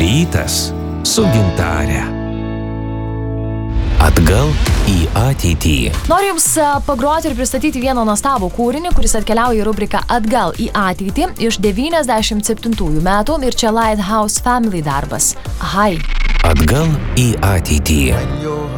Rytas su Gintare. Atgal į ateitį. Noriu Jums pagroti ir pristatyti vieną nuostabų kūrinį, kuris atkeliauja į rubriką Atgal į ateitį iš 97 metų ir čia Lighthouse Family darbas. Hi. Atgal į ateitį.